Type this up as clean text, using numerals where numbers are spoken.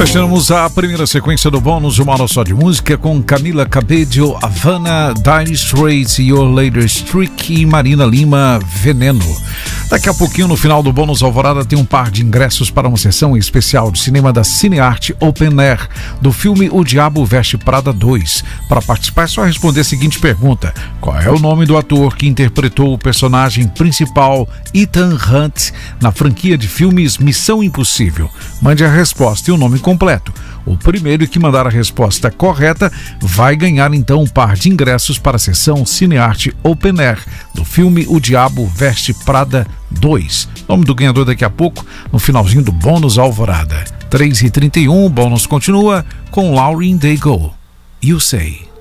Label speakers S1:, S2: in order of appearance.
S1: Fechamos a primeira sequência do bônus, uma hora só de música, com Camila Cabello, Havana, Dire Straits, Your Latest Trick e Marina Lima, Veneno. Daqui a pouquinho, no final do bônus Alvorada, tem um par de ingressos para uma sessão especial de cinema da Cinearte Open Air, do filme O Diabo Veste Prada 2. Para participar é só responder a seguinte pergunta: qual é o nome do ator que interpretou o personagem principal Ethan Hunt na franquia de filmes Missão Impossível? Mande a resposta e o nome completo. O primeiro que mandar a resposta correta vai ganhar então um par de ingressos para a sessão Cinearte Open Air do filme O Diabo Veste Prada 2. Nome do ganhador daqui a pouco, no finalzinho do bônus Alvorada. 3h31, o bônus continua com Lauryn Daigle. You Say.